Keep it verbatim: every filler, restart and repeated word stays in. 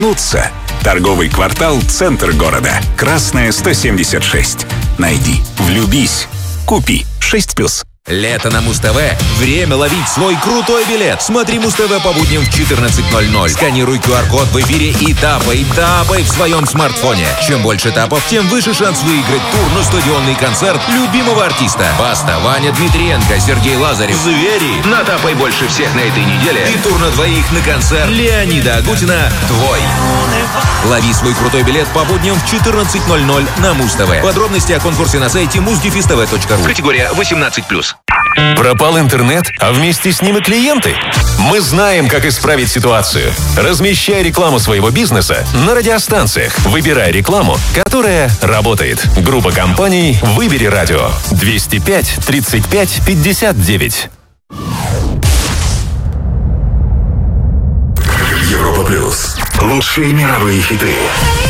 Нутся. Торговый квартал, центр города. Красная, сто семьдесят шесть. Найди, влюбись, купи. шесть плюс. Лето на Муз-ТВ. Время ловить свой крутой билет. Смотри Муз-ТВ по будням в четырнадцать ноль ноль. Сканируй ку ар-код в эфире и тапай, тапай в своем смартфоне. Чем больше тапов, тем выше шанс выиграть тур на стадионный концерт любимого артиста. Баста, Ваня Дмитриенко, Сергей Лазарев. Звери. Натапай больше всех на этой неделе. И тур на двоих на концерт Леонида Агутина «Твой». Лови свой крутой билет по будням в четырнадцать ноль ноль на Муз-ТВ. Подробности о конкурсе на сайте муз дефис тэ вэ точка ру. Категория восемнадцать плюс. Пропал интернет, а вместе с ним и клиенты? Мы знаем, как исправить ситуацию. Размещай рекламу своего бизнеса на радиостанциях. Выбирай рекламу, которая работает. Группа компаний «Выбери радио». двести пять тридцать пять пятьдесят девять. Европа плюс. Лучшие мировые хиты.